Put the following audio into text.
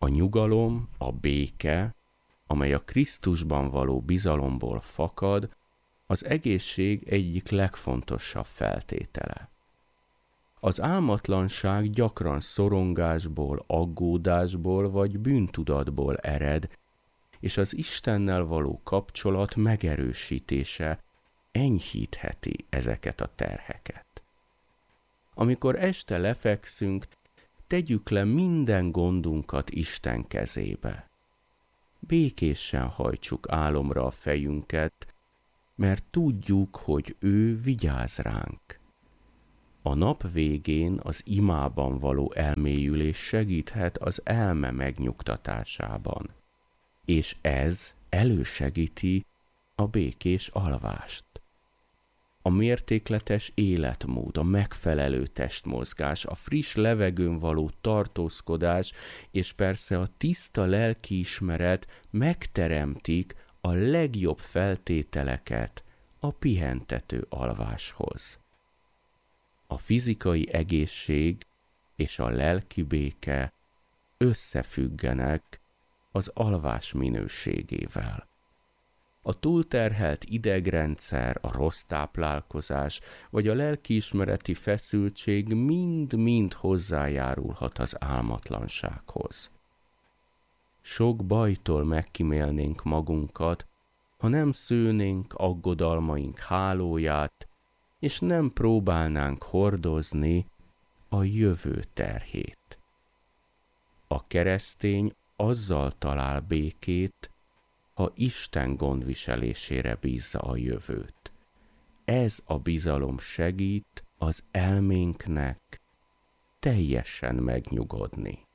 A nyugalom, a béke, amely a Krisztusban való bizalomból fakad, az egészség egyik legfontosabb feltétele. Az álmatlanság gyakran szorongásból, aggódásból vagy bűntudatból ered, és az Istennel való kapcsolat megerősítése enyhítheti ezeket a terheket. Amikor este lefekszünk, tegyük le minden gondunkat Isten kezébe. Békésen hajtsuk álomra a fejünket, mert tudjuk, hogy ő vigyáz ránk. A nap végén az imában való elmélyülés segíthet az elme megnyugtatásában, és ez elősegíti a békés alvást. A mértékletes életmód, a megfelelő testmozgás, a friss levegőn való tartózkodás, és persze a tiszta lelkiismeret megteremtik a legjobb feltételeket a pihentető alváshoz. A fizikai egészség és a lelki béke összefüggenek az alvás minőségével. A túlterhelt idegrendszer, a rossz táplálkozás vagy a lelkiismereti feszültség mind-mind hozzájárulhat az álmatlansághoz. Sok bajtól megkímélnénk magunkat, ha nem szőnénk aggodalmaink hálóját, és nem próbálnánk hordozni a jövő terhét. A keresztény azzal talál békét, ha Isten gondviselésére bízza a jövőt. Ez a bizalom segít az elménknek teljesen megnyugodni.